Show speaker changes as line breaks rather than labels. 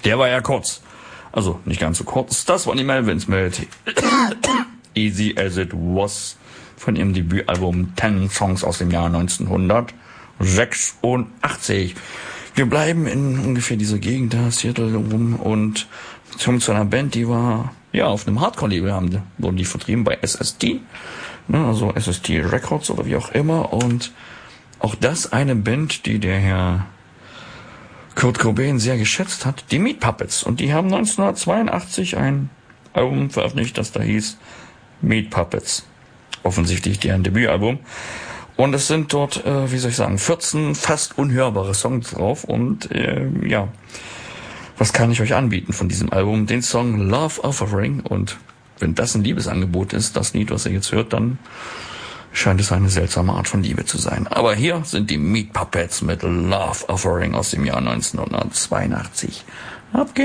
Der war ja kurz. Also nicht ganz so kurz. Das waren die Melvins mit Easy As It Was von ihrem Debütalbum 10 Songs aus dem Jahr 1986. Wir bleiben in ungefähr dieser Gegend da, Seattle rum, und kommen zu einer Band, die war ja auf einem Hardcore-Label, wurden die vertrieben bei SST, ne, also SST Records oder wie auch immer, und auch das eine Band, die der Herr Kurt Cobain sehr geschätzt hat, die Meat Puppets, und die haben 1982 ein Album veröffentlicht, das da hieß Meat Puppets, offensichtlich deren Debütalbum. Und es sind dort, 14 fast unhörbare Songs drauf. Und ja, was kann ich euch anbieten von diesem Album? Den Song Love Offering. Und wenn das ein Liebesangebot ist, das Lied, was ihr jetzt hört, dann scheint es eine seltsame Art von Liebe zu sein. Aber hier sind die Meat Puppets mit Love Offering aus dem Jahr 1982. Ab geht's.